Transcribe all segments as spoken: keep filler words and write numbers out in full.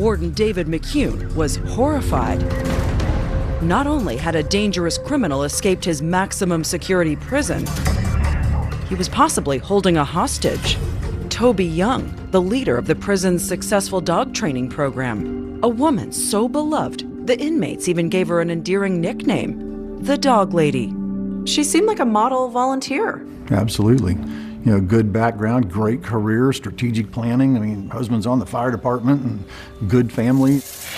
Warden David McCune was horrified. Not only had a dangerous criminal escaped his maximum security prison, he was possibly holding a hostage. Toby Young, the leader of the prison's successful dog training program. A woman so beloved, the inmates even gave her an endearing nickname, the Dog Lady. She seemed like a model volunteer. Absolutely. You know, good background, great career, strategic planning. I mean, husband's on the fire department and good family.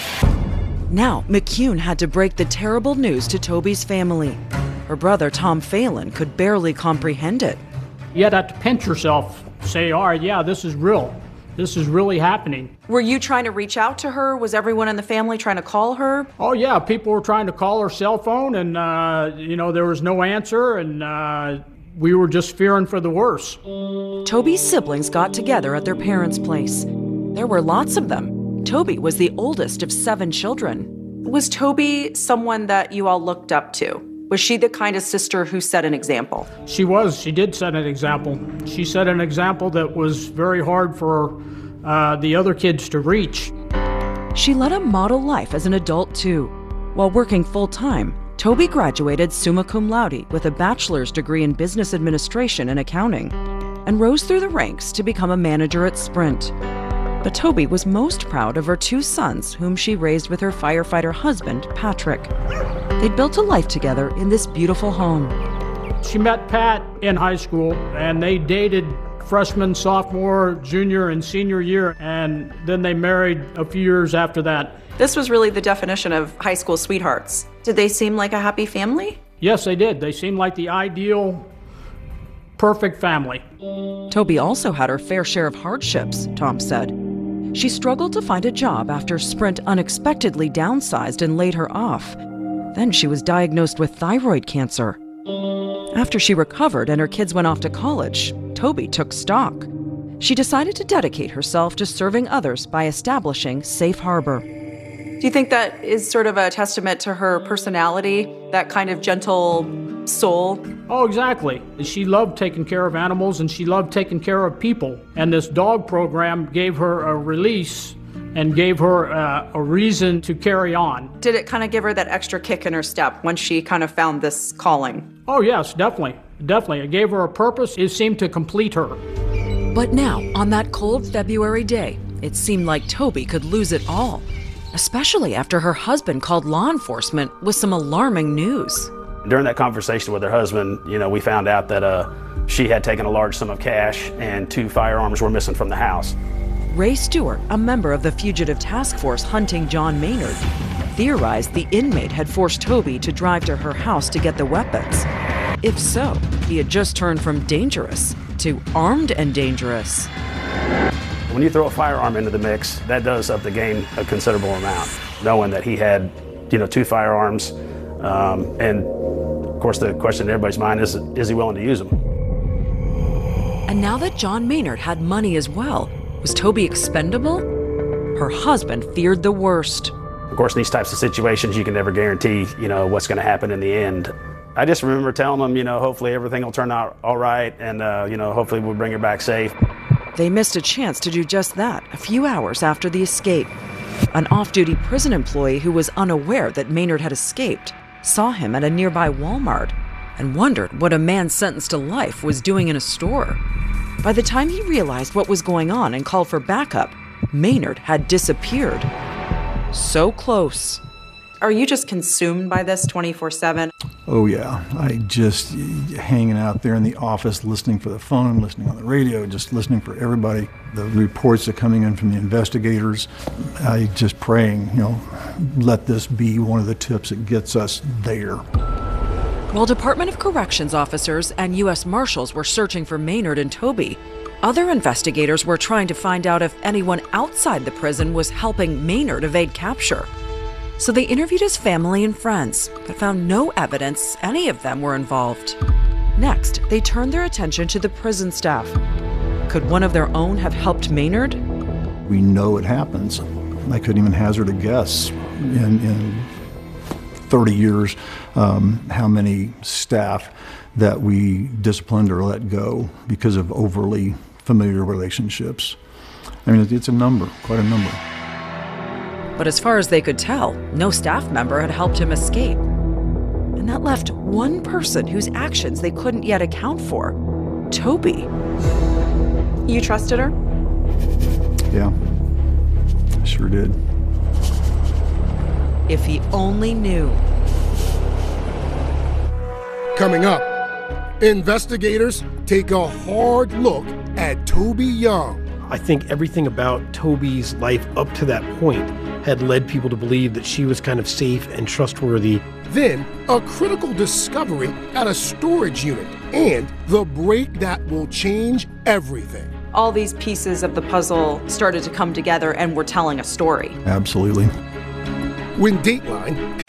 Now, McCune had to break the terrible news to Toby's family. Her brother, Tom Phelan, could barely comprehend it. You had to pinch yourself, say, all right, yeah, this is real. This is really happening. Were you trying to reach out to her? Was everyone in the family trying to call her? Oh, yeah, people were trying to call her cell phone, and, uh, you know, there was no answer, and uh, we were just fearing for the worst. Toby's siblings got together at their parents' place. There were lots of them. Toby was the oldest of seven children. Was Toby someone that you all looked up to? Was she the kind of sister who set an example? She was. She did set an example. She set an example that was very hard for uh, the other kids to reach. She led a model life as an adult, too. While working full-time, Toby graduated summa cum laude with a bachelor's degree in business administration and accounting, and rose through the ranks to become a manager at Sprint. But Toby was most proud of her two sons, whom she raised with her firefighter husband, Patrick. They'd built a life together in this beautiful home. She met Pat in high school, and they dated freshman, sophomore, junior, and senior year, and then they married a few years after that. This was really the definition of high school sweethearts. Did they seem like a happy family? Yes, they did. They seemed like the ideal, perfect family. Toby also had her fair share of hardships, Tom said. She struggled to find a job after Sprint unexpectedly downsized and laid her off. Then she was diagnosed with thyroid cancer. After she recovered and her kids went off to college, Toby took stock. She decided to dedicate herself to serving others by establishing Safe Harbor. Do you think that is sort of a testament to her personality, that kind of gentle soul? Oh, exactly. She loved taking care of animals, and she loved taking care of people. And this dog program gave her a release and gave her uh, a reason to carry on. Did it kind of give her that extra kick in her step when she kind of found this calling? Oh, yes, definitely. Definitely. It gave her a purpose. It seemed to complete her. But now, on that cold February day, it seemed like Toby could lose it all, especially after her husband called law enforcement with some alarming news. During that conversation with her husband, you know, we found out that uh, she had taken a large sum of cash and two firearms were missing from the house. Ray Stewart, a member of the fugitive task force hunting John Maynard, theorized the inmate had forced Toby to drive to her house to get the weapons. If so, he had just turned from dangerous to armed and dangerous. When you throw a firearm into the mix, that does up the game a considerable amount, knowing that he had, you know, two firearms. Um, and of course, the question in everybody's mind is, is he willing to use them? And now that John Maynard had money as well, was Toby expendable? Her husband feared the worst. Of course, in these types of situations, you can never guarantee, you know, what's going to happen in the end. I just remember telling him, you know, hopefully everything will turn out all right, and, uh, you know, hopefully we'll bring her back safe. They missed a chance to do just that a few hours after the escape. An off-duty prison employee who was unaware that Maynard had escaped saw him at a nearby Walmart and wondered what a man sentenced to life was doing in a store. By the time he realized what was going on and called for backup, Maynard had disappeared. So close. Are you just consumed by this twenty-four seven? Oh, yeah. I just hanging out there in the office, listening for the phone, listening on the radio, just listening for everybody. The reports are coming in from the investigators. I just praying, you know, let this be one of the tips that gets us there. While Department of Corrections officers and U S Marshals were searching for Maynard and Toby, other investigators were trying to find out if anyone outside the prison was helping Maynard evade capture. So they interviewed his family and friends, but found no evidence any of them were involved. Next, they turned their attention to the prison staff. Could one of their own have helped Maynard? We know it happens. I couldn't even hazard a guess in, in thirty years um, how many staff that we disciplined or let go because of overly familiar relationships. I mean, it's a number, quite a number. But as far as they could tell, no staff member had helped him escape. And that left one person whose actions they couldn't yet account for, Toby. You trusted her? Yeah, I sure did. If he only knew. Coming up, investigators take a hard look at Toby Young. I think everything about Toby's life up to that point had led people to believe that she was kind of safe and trustworthy. Then, a critical discovery at a storage unit and the break that will change everything. All these pieces of the puzzle started to come together and were telling a story. Absolutely. When Dateline